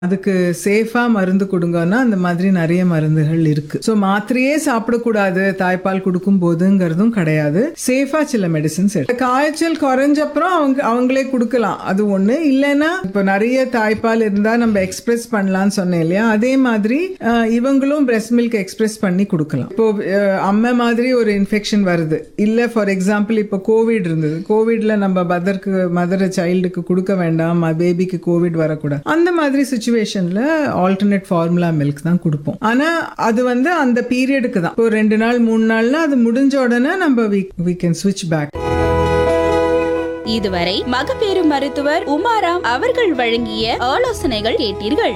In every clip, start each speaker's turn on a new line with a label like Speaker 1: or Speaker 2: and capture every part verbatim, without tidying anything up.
Speaker 1: அதுக்கு சேஃபா மருந்து கொடுங்கன்னா அந்த மாதிரி நிறைய மருந்துகள் இருக்கு. ஸோ மாத்திரையே சாப்பிடக்கூடாது தாய்ப்பால் கொடுக்கும் போதுங்கிறதும் கிடையாது. சேஃபா சில மெடிசின்ஸ் இருக்கு. காய்ச்சல் குறைஞ்சப்புறம் அவங்க அவங்களே கொடுக்கலாம். அது ஒண்ணு. இல்லைன்னா இப்போ நிறைய தாய்ப்பால் இருந்தா நம்ம எக்ஸ்பிரஸ் பண்ணலாம்னு சொன்னேன் இல்லையா, அதே மாதிரி அஹ், இவங்களும் பிரெஸ்ட் மில்க் எக்ஸ்பிரஸ் பண்ணி கொடுக்கலாம். இப்போ அஹ், அம்மை மாதிரி ஒரு இன்ஃபெக்ஷன் வருது இல்ல, ஃபார் எக்ஸாம்பிள் இப்போ கோவிட் இருந்தது. கோவிட்ல நம்ம மதருக்கு மதர் சைல்டுக்கு கொடுக்க வேண்டாம், பேபிக்கு கோவிட் வரக்கூடாது. அந்த மாதிரி சுச்சுவேஷன்ல ஆல்டர்னேட் ஃபார்முலா மில்க் தான் கொடுப்போம். ஆனா அது வந்து அந்த பீரியடுக்கு தான். இப்போ ரெண்டு நாள் மூணு நாள்ல அது முடிஞ்ச உடனே நம்ம we can switch back.
Speaker 2: இதுவரை மகப்பேறு மருத்துவர் உமாராம் அவர்கள் வழங்கிய ஆலோசனைகள் கேட்டீர்கள்.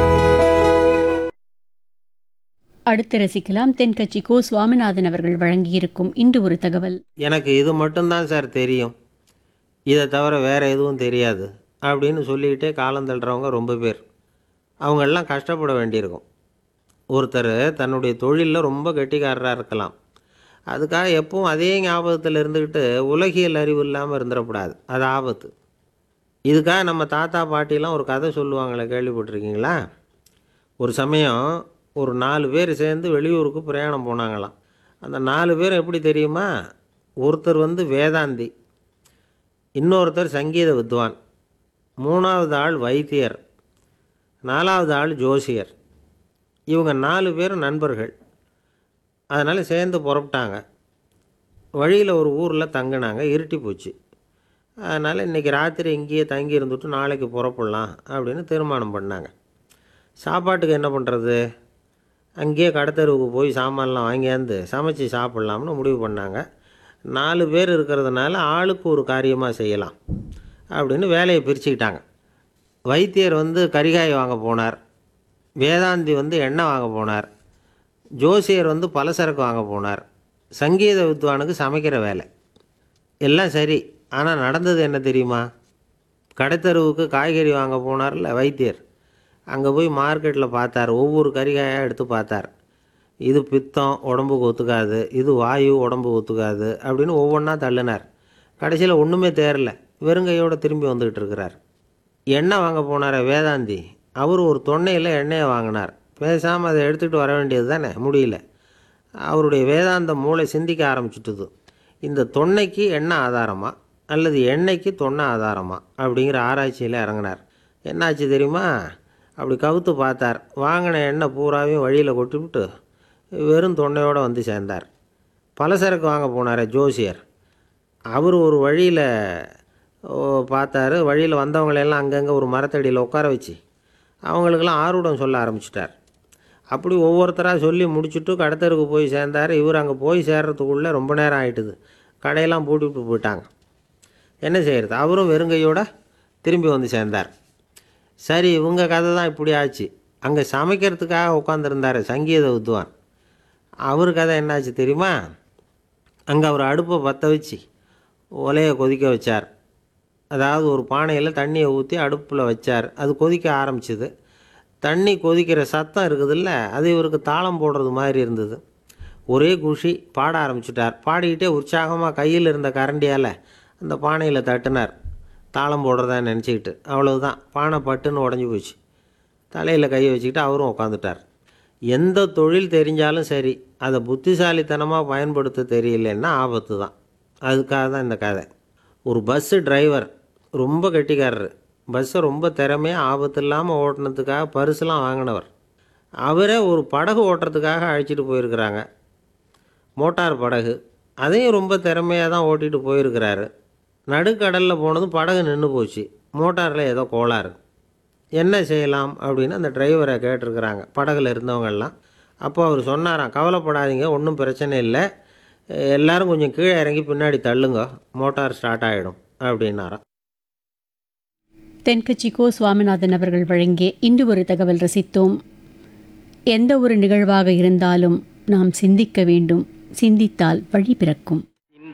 Speaker 3: அடுத்து ரசிக்கலாம் தென்கட்சி கோ சுவாமிநாதன் அவர்கள் வழங்கியிருக்கும் இன்று ஒரு தகவல்.
Speaker 4: எனக்கு இது மட்டும்தான் சார் தெரியும், இதை தவிர வேறு எதுவும் தெரியாது அப்படின்னு சொல்லிக்கிட்டே காலம் தள்ளுறவங்க ரொம்ப பேர். அவங்கெல்லாம் கஷ்டப்பட வேண்டியிருக்கும். ஒருத்தர் தன்னுடைய தொழிலில் ரொம்ப கெட்டிக்காரராக இருக்கலாம். அதுக்காக எப்பவும் அதே ஞாபகத்தில் இருந்துக்கிட்டு உலகியல் அறிவு இல்லாமல் இருந்துடக்கூடாது. அது ஆபத்து. இதுக்காக நம்ம தாத்தா பாட்டிலாம் ஒரு கதை சொல்லுவாங்களே, கேள்விப்பட்டிருக்கீங்களா? ஒரு சமயம் ஒரு நாலு பேர் சேர்ந்து வெளியூருக்கு பிரயாணம் போனாங்களாம். அந்த நாலு பேர் எப்படி தெரியுமா? ஒருத்தர் வந்து வேதாந்தி, இன்னொருத்தர் சங்கீத வித்வான், மூணாவது ஆள் வைத்தியர், நாலாவது ஆள் ஜோசியர். இவங்க நாலு பேரும் நண்பர்கள். அதனால் சேர்ந்து புறப்பட்டாங்க. வழியில் ஒரு ஊரில் தங்கினாங்க. இருட்டி போச்சு. அதனால் இன்றைக்கி ராத்திரி இங்கேயே தங்கி இருந்துட்டு நாளைக்கு புறப்படலாம் அப்படின்னு தீர்மானம் பண்ணாங்க. சாப்பாட்டுக்கு என்ன பண்ணுறது? அங்கேயே கடத்தெருவுக்கு போய் சாமான்லாம் வாங்கியாந்து சமைச்சு சாப்பிட்லாம்னு முடிவு பண்ணாங்க. நாலு பேர் இருக்கிறதுனால ஆளுக்கு ஒரு காரியமாக செய்யலாம் அப்படின்னு வேலையை பிரிச்சுக்கிட்டாங்க. வைத்தியர் வந்து கரிகாய் வாங்க போனார், வேதாந்தி வந்து எண்ணெய் வாங்க போனார், ஜோசியர் வந்து பலசரக்கு வாங்க போனார், சங்கீத வித்வானுக்கு சமைக்கிற வேலை. எல்லாம் சரி. ஆனால் நடந்தது என்ன தெரியுமா? கடைத்தெருவுக்கு காய்கறி வாங்க போனார்ல வைத்தியர், அங்கே போய் மார்க்கெட்டில் பார்த்தார். ஒவ்வொரு கரிகாயாக எடுத்து பார்த்தார். இது பித்தம், உடம்புக்கு ஒத்துக்காது, இது வாயு, உடம்புக்கு ஒத்துக்காது அப்படின்னு ஒவ்வொன்றா தள்ளினார். கடைசியில் ஒன்றுமே தேரல, வெறுங்கையோடு திரும்பி வந்துக்கிட்டு இருக்கிறார். எண்ணெய் வாங்க போனார் வேதாந்தி, அவர் ஒரு தொன்னையில் எண்ணெயை வாங்கினார். பேசாமல் அதை எடுத்துகிட்டு வர வேண்டியது தானே, முடியல. அவருடைய வேதாந்த மூளை சிந்திக்க ஆரம்பிச்சுட்டுது. இந்த தொன்னைக்கு எண்ணெய் ஆதாரமா அல்லது எண்ணெய்க்கு தொன்னை ஆதாரமா அப்படிங்கிற ஆராய்ச்சியில் இறங்கினார். என்னாச்சு தெரியுமா? அப்படி கவுத்து பார்த்தார். வாங்கின எண்ணெய் பூராவையும் வழியில் கொட்டிவிட்டு வெறும் தொன்னையோடு வந்து சேர்ந்தார். பலசரக்கு வாங்க போனார் ஜோசியர், அவர் ஒரு வழியில் பார்த்தாரு. வழியில் வந்தவங்களெல்லாம் அங்கங்கே ஒரு மரத்தடியில் உட்கார வச்சு அவங்களுக்கெல்லாம் ஆர்வம் சொல்ல ஆரம்பிச்சிட்டார். அப்படி ஒவ்வொருத்தராக சொல்லி முடிச்சுட்டு கடத்தருக்கு போய் சேர்ந்தார். இவர் அங்கே போய் சேர்றதுக்குள்ளே ரொம்ப நேரம் ஆகிட்டுது. கடையெல்லாம் பூட்டிவிட்டு போயிட்டாங்க. என்ன செய்கிறது? அவரும் வெறுங்கையோடு திரும்பி வந்து சேர்ந்தார். சரி, இவங்க கதை தான் இப்படி ஆச்சு. அங்கே சமைக்கிறதுக்காக உட்காந்துருந்தார் சங்கீத வித்வான், அவர் கதை என்னாச்சு தெரியுமா? அங்கே அவர் அடுப்பை பற்ற வச்சு ஒலையை கொதிக்க வச்சார். அதாவது ஒரு பானையில் தண்ணியை ஊற்றி அடுப்பில் வச்சார். அது கொதிக்க ஆரம்பிச்சிது. தண்ணி கொதிக்கிற சத்தம் இருக்குதுல்ல, அது இவருக்கு தாளம் போடுறது மாதிரி இருந்தது. ஒரே குஷி, பாட ஆரம்பிச்சிட்டார். பாடிக்கிட்டே உற்சாகமாக கையில் இருந்த கரண்டியால் அந்த பானையில் தட்டினார், தாளம் போடுறதா நினச்சிக்கிட்டு. அவ்வளவுதான், பானை பட்டுன்னு உடஞ்சி போச்சு. தலையில் கையை வச்சுக்கிட்டு அவரும் உட்காந்துட்டார். எந்த தொழில் தெரிஞ்சாலும் சரி, அதை புத்திசாலித்தனமாக பயன்படுத்த தெரியலன்னா ஆபத்து தான். அதுக்காக தான் இந்த கதை. ஒரு பஸ்ஸு டிரைவர் ரொம்ப கெட்டிக்காரர். பஸ்ஸை ரொம்ப திறமையாக ஆபத்து இல்லாமல் ஓட்டினதுக்காக பரிசுலாம் வாங்கினவர். அவரே ஒரு படகு ஓட்டுறதுக்காக அழைச்சிட்டு போயிருக்கிறாங்க, மோட்டார் படகு. அதையும் ரொம்ப திறமையாக தான் ஓட்டிகிட்டு போயிருக்கிறாரு. நடுக்கடலில் போனதும் படகு நின்று போச்சு. மோட்டாரில் ஏதோ கோளாறு. என்ன செய்யலாம் அப்படின்னு அந்த டிரைவரை கேட்டிருக்கிறாங்க படகுல இருந்தவங்கெல்லாம். அப்போ அவர் சொன்னாராம், கவலைப்படாதீங்க, ஒன்றும் பிரச்சனை இல்லை, எல்லோரும் கொஞ்சம் கீழே இறங்கி பின்னாடி தள்ளுங்க, மோட்டார் ஸ்டார்ட் ஆகிடும் அப்படின்னாராம்.
Speaker 3: தென்கட்சி கோ சுவாமிநாதன் அவர்கள் வழங்கிய இன்று ஒரு தகவல் ரசித்தோம். எந்த ஒரு நிகழ்வாக இருந்தாலும் நாம் சிந்திக்க வேண்டும். சிந்தித்தால் வழி பிறக்கும்.